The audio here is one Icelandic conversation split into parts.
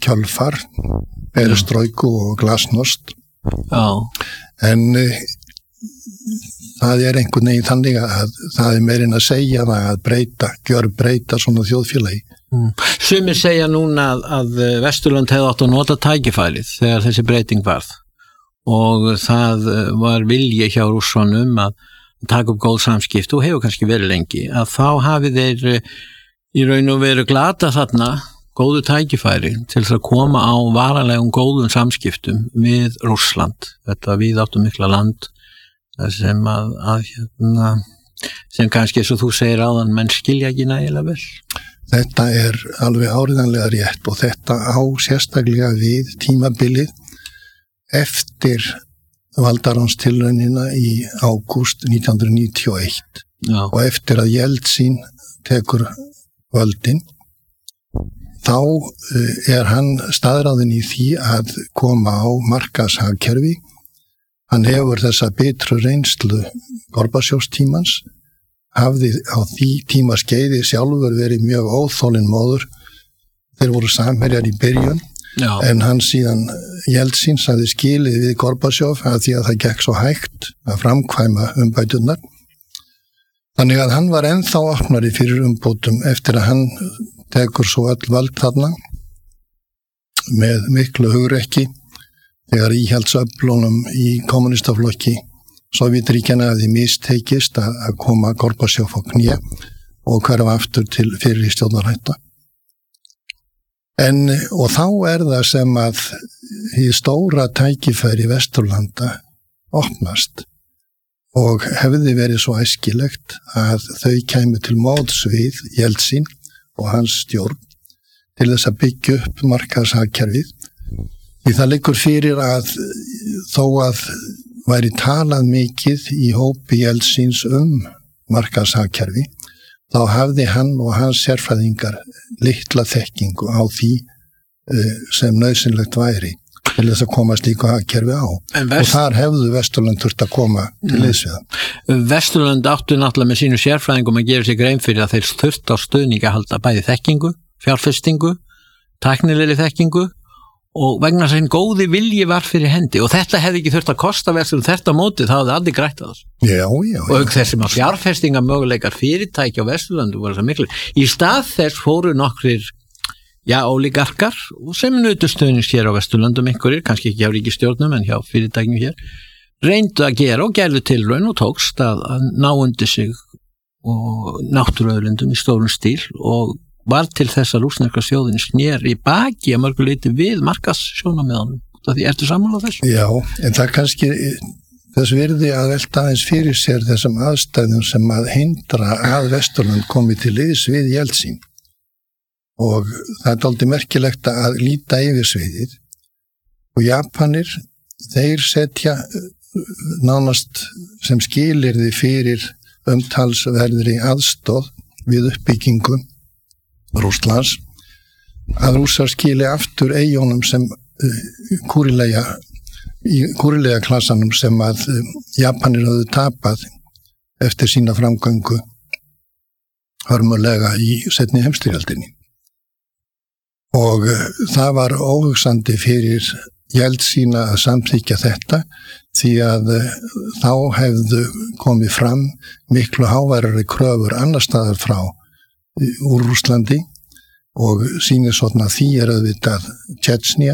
kjölfar, perestrojku og glasnost. En það einhvern veginn þannig að það meirinn að segja það að gjörbreyta svona þjóðfélagi. Sumir segja núna að Vesturlönd hefði átt að nota tækifærið þegar þessi breyting varð og það var vilji hjá Rússunum að taka upp góð samskipti og hefur kannski verið lengi, að þá hafi þeir í raun og veru glata þarna góðu tækifæri til að koma á varanlegum góðum samskiptum við Rússland, þetta víðáttu mikla land sem sem kannski eins og þú segir áðan menn skilja ekki nægilega vel. Þetta alveg áreiðanlega rétt og þetta á sérstaklega við tímabilið eftir valdaránstilraunina í ágúst 1991 og eftir að Jeltsin tekur völdin, þá hann staðráðinn í því að koma á markaðshagkerfi. Hann hefur þessa bitru reynslu Gorbatsjófstímans, hafði á því tímaskeiði sjálfur verið mjög óþolinmóður. Þeir voru samherjar í byrjun, en hann síðan Jeltsin hafði skilið við Gorbatsjóf að því að það gekk svo hægt að framkvæma umbæturnar. Þannig að hann var ennþá opnari fyrir umbótum eftir að hann tekur svo öll völd þarna með miklu hugrekki þegar íhaldsöflunum í kommunistaflokki Sovétríkjanna hafði mistekist að koma Gorbatsjóf á kné og hverfa aftur til fyrri stjórnarhætta. Og þá það sem að hið stóra tækifæri Vesturlanda opnast og hefði verið svo æskilegt að þau kæmu til móts við Jeltsin og hans stjórn til þess að byggja upp markaðshagkerfið. Því það liggur fyrir að þó að væri talað mikið í hópi Jeltsins markaðshagkerfi, þá hafði hann og hans sérfræðingar litla þekkingu á því sem nauðsynlegt væri til þess að koma slíku hagkerfi á. Og þar hefðu Vesturlönd þurft að koma til liðs við það. Vesturlönd áttu náttúrulega með sínu sérfræðingum að gera sér grein fyrir að þeir þurft á stuðningi að halda bæði þekkingu, fjárfestingu, tæknilegri þekkingu og vegna sem góði vilji var fyrir hendi og þetta hefði ekki þurft að kosta Vesturlönd, þetta mótið, það hafði aldrei grætt að þessu. Já. Og þessum að fjárfestinga möguleikar fyrirtæki á Vesturlöndu voru svo miklu. Í stað þess fóru nokkrir oligarkar og sem nutu stuðnings hér á Vesturlöndum einhverjir, kannski ekki hjá ríkisstjórnum en hjá fyrirtækjum hér, reyndu að gera og gerðu tilraun og tókst að ná undir sig og náttúruauðlindum í stórum stíl og var til þess að rússneska þjóðin snér í baki að mörgu leyti við markaðssjónarmiðunum. Því ertu sammála þessu? Já, en það kannski þess virði að velta aðeins fyrir sér þessum aðstæðum sem að hindra að Vesturlönd komi til liðs við Jeltsin. Og það dálítið merkilegt að líta yfir sviðið og Japanir, þeir setja nánast sem skilyrði fyrir umtalsverðri aðstoð við uppbyggingu Rússlands að Rússar skili aftur eyjónum sem Kúrilega klassanum sem að Japanir hafðu tapað eftir sína framgöngu hörmulega í seinni heimsstyrjöldinni. Og það var óhugsandi fyrir Jeltsin að samþykkja þetta því að þá hefðu komið fram miklu háværari kröfur annar staðar frá úr Rússlandi og sýnir svona því auðvitað Tjetsnía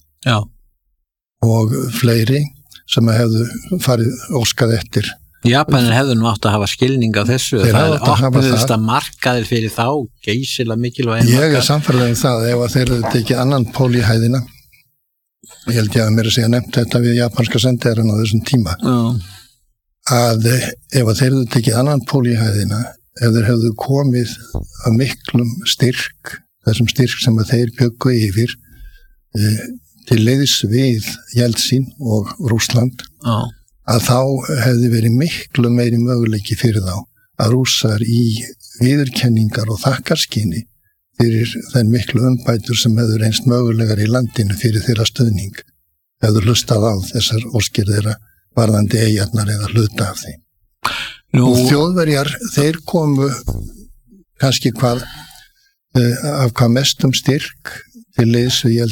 og fleiri sem hefðu farið óskað eftir. Japanir hefðu nú átt að hafa skilning á þessu, það opnuðust að markaðir fyrir þá geysilega mikilvæg. Ég samferðið það ef að þeir hefðu tekið annan pól í hæðina. Ég held ég að mér að segja nefnt þetta við japanska sendiherrann á þessum tíma. Að ef að þeir hefðu tekið annan pól í hæðina, ef þeir hefðu komið að miklum styrk, þessum styrk sem að þeir bjöggu yfir til liðs við Jeltsin og Rússland, að þá hefði verið miklu meiri möguleiki fyrir þá að Rússar í viðurkenningar og þakkarskyni fyrir þeim miklu umbætur sem hefur reynst mögulegar í landinu fyrir þeirra stuðning hefur hlustað á þessar óskir þeirra varðandi eyjarnar eða hluta af því. Og Þjóðverjar, þeir komu kannski af hvað mestum styrk til liðs við